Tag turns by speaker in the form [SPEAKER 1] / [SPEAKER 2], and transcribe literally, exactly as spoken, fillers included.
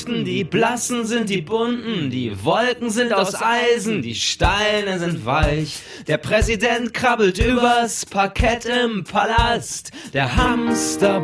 [SPEAKER 1] Die blassen sind die bunten, die Wolken sind aus Eisen, die Steine sind weich. Der Präsident krabbelt übers Parkett im Palast, der Hamster